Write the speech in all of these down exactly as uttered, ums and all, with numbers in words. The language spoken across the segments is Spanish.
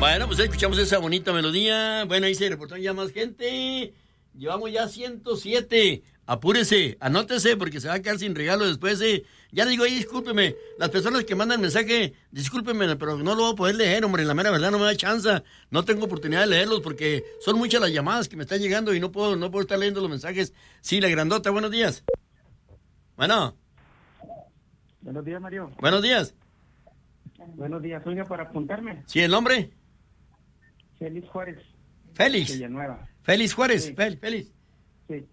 Bueno, pues escuchamos esa bonita melodía. Bueno, ahí se reportaron ya más gente. Llevamos ya ciento siete. Apúrese, anótese porque se va a quedar sin regalo después. Eh. Ya le digo, ahí discúlpeme, las personas que mandan mensaje, discúlpeme, pero no lo voy a poder leer, hombre, la mera verdad no me da chance. No tengo oportunidad de leerlos porque son muchas las llamadas que me están llegando y no puedo, no puedo estar leyendo los mensajes. Sí, la grandota, buenos días. Bueno. Buenos días, Mario. Buenos días. Buenos días, oiga, para apuntarme. ¿Sí, el nombre? Félix Juárez. Félix. Villanueva. Félix Juárez, Sí. Fel- Félix. Sí.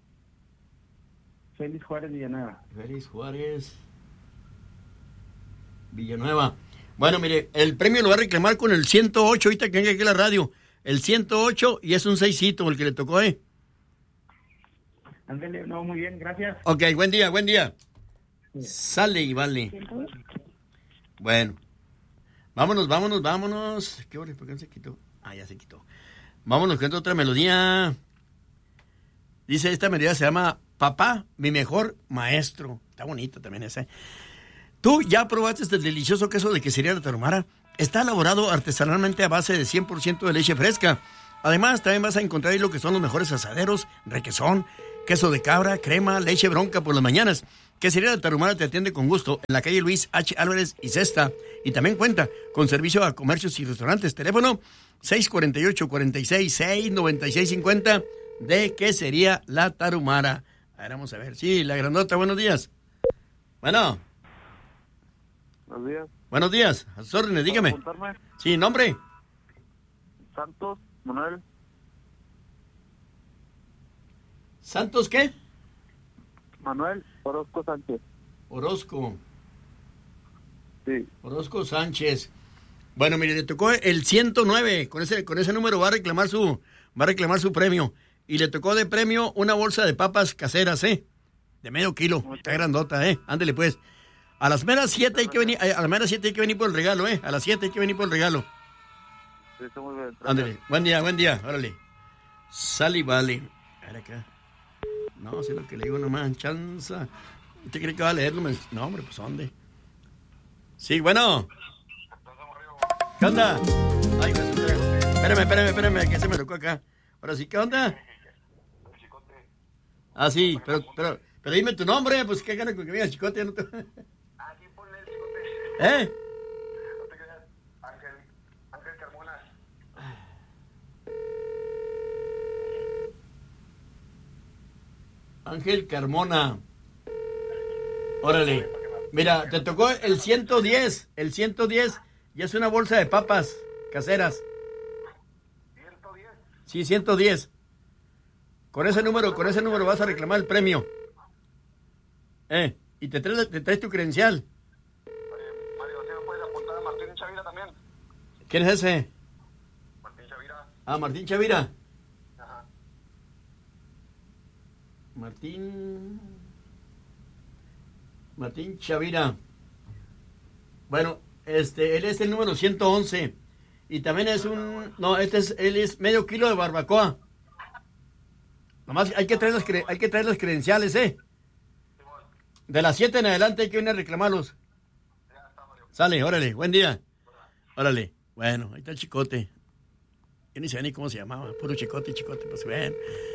Félix Juárez Villanueva. Félix Juárez Villanueva. Bueno, mire, el premio lo va a reclamar con el ciento ocho, ahorita que venga aquí a la radio. El ciento ocho y es un seisito el que le tocó, ¿eh? Ándale, no, muy bien, gracias. Ok, buen día, buen día. Sale y vale. Bueno. Vámonos, vámonos, vámonos. ¿Qué hora? ¿Por qué no se quitó? Ah, ya se quitó. Vámonos con otra melodía. Dice, esta melodía se llama Papá, mi mejor maestro. Está bonita también esa. ¿Tú ya probaste este delicioso queso de quesería La Tarahumara? Está elaborado artesanalmente a base de cien por ciento de leche fresca. Además, también vas a encontrar ahí lo que son los mejores asaderos, requesón, queso de cabra, crema, leche bronca por las mañanas. Quesería La Tarahumara te atiende con gusto en la calle Luis H. Álvarez y Cesta. Y también cuenta con servicio a comercios y restaurantes. Teléfono seis cuatro ocho, cuatro seis, seis, nueve seis cinco cero de Quesería La Tarahumara. A ver, vamos a ver. Sí, la grandota, buenos días. Bueno. Buenos días. Buenos días. A sus órdenes, dígame. Apuntarme? Sí, nombre. Santos Manuel. ¿Santos qué? Manuel Orozco Sánchez. Orozco. Sí. Orozco Sánchez. Bueno, mire, le tocó el ciento nueve. Con ese, con ese número va a reclamar su, va a reclamar su premio. Y le tocó de premio una bolsa de papas caseras, ¿eh? De medio kilo. Está grandota, ¿eh? Ándele, pues. A las meras siete hay que venir, a las meras siete hay que venir por el regalo, ¿eh? A las siete hay que venir por el regalo. Sí, está muy bien. Ándele. Buen día, buen día. Órale. Sal y vale. A ver acá. No, si es lo que le digo, no más chanza. ¿Usted cree que va a leerlo? No, hombre, pues ¿dónde? Sí, bueno. ¿Qué onda? Ay, pues, espérame, espérame, espérame, que se me tocó acá. Ahora sí, ¿qué onda? Ah, sí, pero, pero, pero dime tu nombre, pues qué gana con que venga Chicote. No te... Ah, sí, ponle el Chicote. ¿Eh? No te creas. Ángel, Ángel Carmona. Ángel Carmona. Órale. Mira, te tocó el ciento diez. El ciento diez y es una bolsa de papas caseras. ¿ciento diez? Sí, ciento diez. Con ese número, con ese número vas a reclamar el premio. Eh, y te traes, te traes tu credencial. Oye, Mario, ¿sí me puedes apuntar a Martín Chavira también? ¿Quién es ese? Martín Chavira. Ah, Martín Chavira. Ajá. Martín... Martín Chavira. Bueno, este, él es el número ciento once. Y también es un... No, este es, él es medio kilo de barbacoa. Nomás hay que traer las, cre- hay que traer las credenciales, ¿eh? De las siete en adelante hay que venir a reclamarlos. Sale, órale, buen día. Órale, bueno, ahí está el Chicote. Yo ni sé ni cómo se llamaba, puro Chicote, Chicote, pues ven.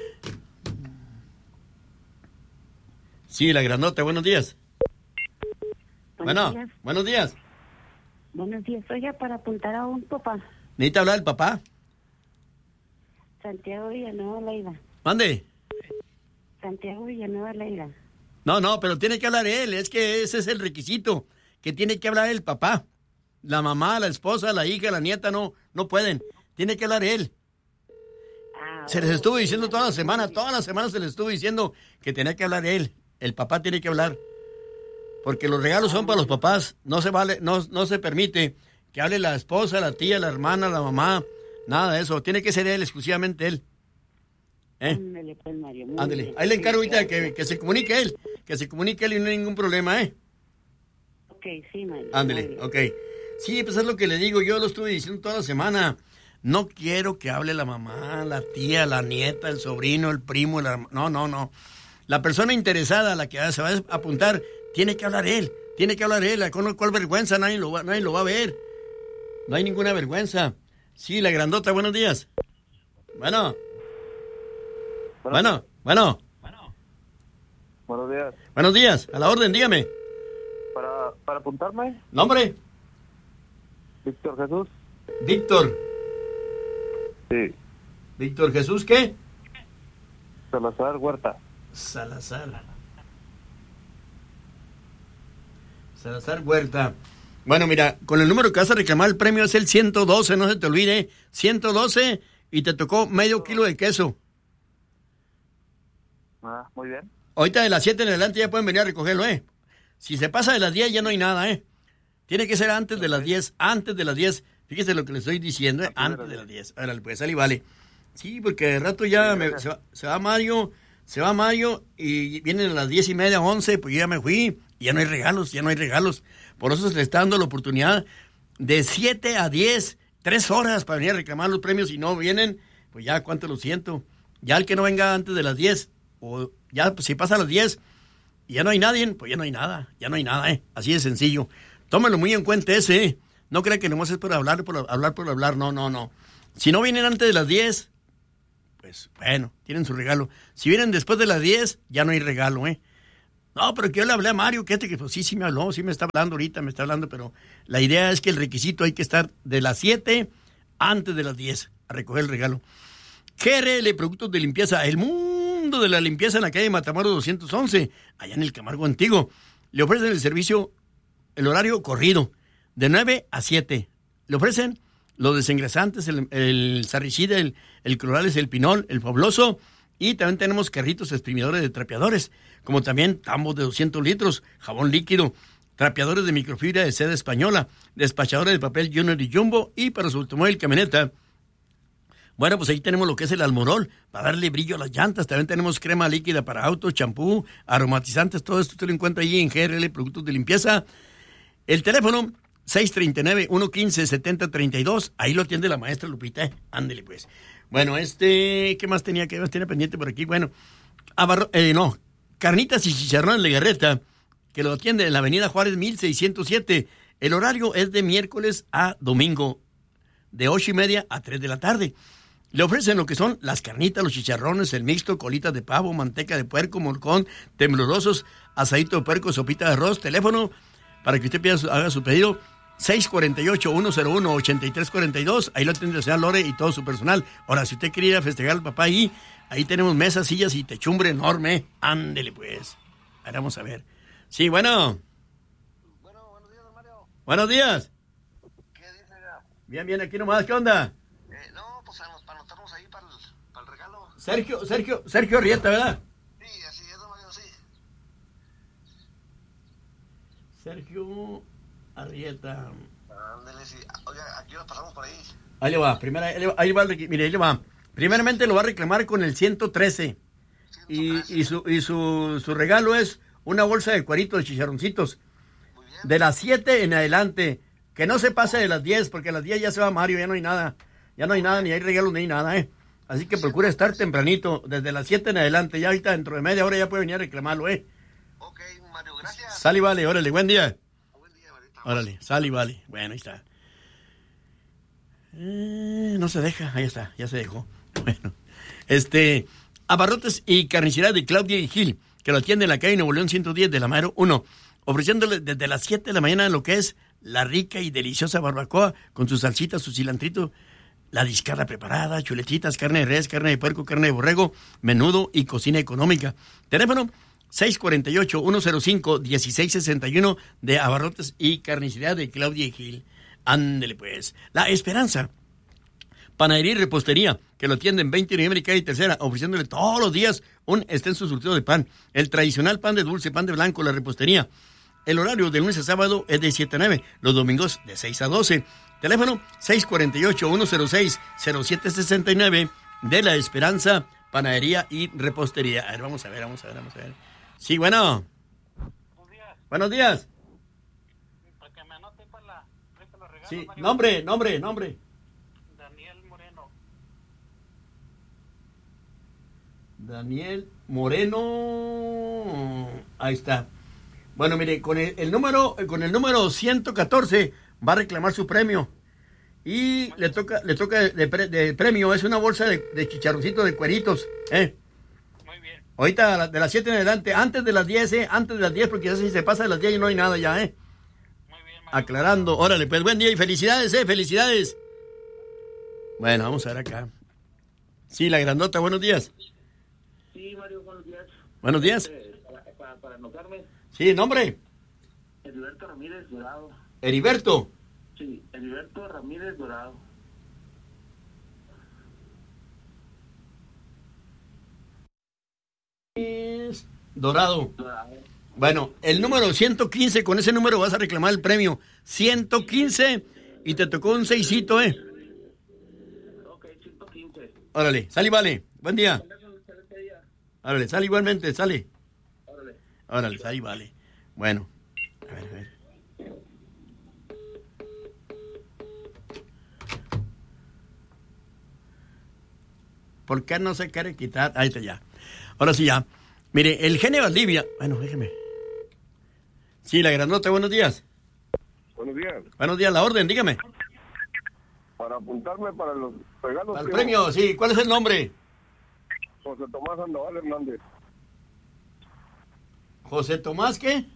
Sí, la grandota, buenos días. Buenos bueno, días. buenos días. Buenos días. Oiga, para apuntar a un papá. ¿Necesita hablar el papá? Santiago Villanueva Leida. Mande. Santiago Villanueva Leida. No, no, pero tiene que hablar él, es que ese es el requisito, que tiene que hablar el papá. La mamá, la esposa, la hija, la nieta no, no pueden. Tiene que hablar él. Ah, Se les estuvo diciendo toda la semana, todas las semanas se les estuvo diciendo que tenía que hablar él. El papá tiene que hablar. Porque los regalos son para los papás. No se vale, no, no se permite que hable la esposa, la tía, la hermana, la mamá. Nada de eso. Tiene que ser él, exclusivamente él. ¿Eh? Ándale, pues, Mario. muy Ándale. bien. Ahí le encargo Sí, ahorita gracias. que, que se comunique él. Que se comunique él y no hay ningún problema, ¿eh? Ok, sí, Mario. Ándale, muy bien. ok. Sí, pues es lo que le digo. Yo lo estuve diciendo toda la semana. No quiero que hable la mamá, la tía, la nieta, el sobrino, el primo. El herma- No, no, no. La persona interesada, la que se va a apuntar, tiene que hablar él. Tiene que hablar él. ¿Con cuál vergüenza? Nadie lo va, nadie lo va a ver. No hay ninguna vergüenza. Sí, la grandota, buenos días. Bueno. Bueno, bueno. Buenos días. Buenos días, a la orden, dígame. Para, para apuntarme, ¿Nombre? Víctor Jesús. Víctor. Sí. ¿Víctor Jesús qué? Salazar Huerta. Salazar. Salazar Huerta. Bueno, mira, con el número que vas a reclamar el premio es el ciento doce, no se te olvide. ciento doce y te tocó medio kilo de queso. Ah, muy bien. Ahorita de las siete en adelante ya pueden venir a recogerlo, ¿eh? Si se pasa de las diez ya no hay nada, ¿eh? Tiene que ser antes de las diez, antes de las diez. Fíjese lo que le estoy diciendo, ¿eh? Antes de las diez. Órale, pues sale y vale. Sí, porque de rato ya me- se, va, se va Mario, se va Mario y vienen a las diez y media, once, pues yo ya me fui y ya no hay regalos, ya no hay regalos. Por eso se le está dando la oportunidad de siete a diez, tres horas para venir a reclamar los premios. Si no vienen, pues ya cuánto lo siento. Ya el que no venga antes de las diez, o ya pues, si pasa a las diez y ya no hay nadie, pues ya no hay nada, ya no hay nada, ¿eh? Así de sencillo. Tómelo muy en cuenta ese, ¿eh? No crea que nomás es por hablar, por hablar, por hablar, no, no, no. Si no vienen antes de las diez, pues bueno, tienen su regalo. Si vienen después de las diez, ya no hay regalo, ¿eh? No, pero que yo le hablé a Mario, que este que pues sí, sí me habló, sí me está hablando ahorita, me está hablando, pero la idea es que el requisito hay que estar de las siete antes de las diez a recoger el regalo. G R L Productos de Limpieza, el mundo de la limpieza en la calle Matamoros doscientos once, allá en el Camargo Antiguo. Le ofrecen el servicio, el horario corrido, de nueve a siete. Le ofrecen los desengrasantes, el, el sarricida, el, el clorales, el pinol, el fabuloso, y también tenemos carritos exprimidores de trapeadores, como también tambos de doscientos litros, jabón líquido, trapeadores de microfibra de seda española, despachadores de papel Junior y Jumbo, y para su automóvil camioneta. Bueno, pues ahí tenemos lo que es el Almorol, para darle brillo a las llantas. También tenemos crema líquida para autos, champú, aromatizantes, todo esto te lo encuentra allí en G R L Productos de Limpieza. El teléfono seis tres nueve, uno uno cinco, siete cero tres dos, ahí lo atiende la maestra Lupita, ¿eh? Ándele pues. Bueno, este, ¿qué más tenía? ¿Qué más tenía pendiente por aquí? Bueno, abarro, eh, no, carnitas y chicharrones de Garreta, que lo atiende en la avenida Juárez mil seiscientos siete. El horario es de miércoles a domingo, de ocho y media a tres de la tarde. Le ofrecen lo que son las carnitas, los chicharrones, el mixto, colitas de pavo, manteca de puerco, morcón, temblorosos, asadito de puerco, sopita de arroz. Teléfono para que usted pida su- haga su pedido, seis cuatro ocho, uno cero uno, ocho tres cuatro dos. Ahí lo atiende la señora Lore y todo su personal. Ahora, si usted quiere ir a festejar al papá ahí, ahí tenemos mesas, sillas y techumbre enorme. Ándele pues. Ahora vamos a ver. Sí, bueno. Bueno, buenos días, don Mario. Buenos días. ¿Qué dice ya? Bien, bien, aquí nomás. ¿Qué onda? Eh, no, pues para para anotarnos ahí para el, para el regalo. Sergio, Sergio, Sergio Arrieta, ¿verdad? Sí, así es, don Mario, sí. Sergio Arrieta. Ándele, sí. Oiga, aquí lo pasamos por ahí. Ahí le va, primera, ahí le va, ahí va el requi- mire, ahí le va. Primeramente lo va a reclamar con el ciento trece. Y, y, su, y su, su regalo es una bolsa de cueritos de chicharroncitos. Muy bien. De las siete en adelante. Que no se pase de las diez, porque a las diez ya se va Mario, ya no hay nada. Ya no hay nada, ni hay regalos, ni hay nada, ¿eh? Así que procura estar tempranito, desde las siete en adelante. Ya ahorita dentro de media hora ya puede venir a reclamarlo, ¿eh? Ok, Mario, gracias. Sale y vale, órale, buen día. Buen día, Marita. Órale, sale y vale. Bueno, ahí está. Eh, no se deja, ahí está, ya se dejó. Bueno, este, abarrotes y carnicería de Claudia y Gil, que lo atiende en la calle Nuevo León ciento diez de la Madero uno, ofreciéndole desde las siete de la mañana lo que es la rica y deliciosa barbacoa con sus salsitas, su cilantrito, la discarra preparada, chuletitas, carne de res, carne de puerco, carne de borrego, menudo y cocina económica. Teléfono seis cuatro ocho, uno cero cinco, uno seis seis uno de abarrotes y carnicería de Claudia y Gil. Ándele pues. La Esperanza, panadería y repostería, que lo atienden veinte de noviembre y calle Tercera, ofreciéndole todos los días un extenso surtido de pan. El tradicional pan de dulce, pan de blanco, la repostería. El horario de lunes a sábado es de siete a nueve, los domingos de seis a doce. Teléfono seis cuatro ocho, uno cero seis, cero siete seis nueve de La Esperanza, panadería y repostería. A ver, vamos a ver, vamos a ver, vamos a ver. Sí, bueno. Buenos días. Buenos días. Para que me anote para la para los regalos, Sí, Mario. nombre, nombre, nombre. Daniel Moreno. Daniel Moreno. Ahí está. Bueno, mire, con el, el número con el número ciento catorce va a reclamar su premio. Y le toca, le toca de, pre, de premio, es una bolsa de, de chicharroncitos de cueritos, ¿eh? Muy bien. Ahorita de las siete en adelante, antes de las diez, ¿eh? Antes de las diez, porque ya si se pasa de las diez y no hay nada ya, ¿eh? Muy bien, Mario. Aclarando. Órale, pues buen día y felicidades, ¿eh? Felicidades. Bueno, vamos a ver acá. Sí, la grandota, buenos días. Sí, Mario, buenos días. Buenos días. Eh, para, para, para anotarme, Sí, nombre. Heriberto Ramírez Dorado. Heriberto. Sí, Heriberto Ramírez Dorado. Dorado. Dorado. Bueno, el número ciento quince, con ese número vas a reclamar el premio. ciento quince y te tocó un seisito, ¿eh? Ok, ciento quince. Órale, sale y vale. Buen día. Órale, sale igualmente, sale. Órale. Órale, sale y vale. Bueno, a ver, a ver. ¿Por qué no se quiere quitar? Ahí está ya. Ahora sí ya. Mire, el genio Valdivia. Bueno, déjeme. Sí, la grandota, buenos días. Buenos días. Buenos días, la orden, dígame. Para apuntarme para los regalos. Al premio, sí. ¿Cuál es el nombre? José Tomás Sandoval Hernández. José Tomás, ¿qué?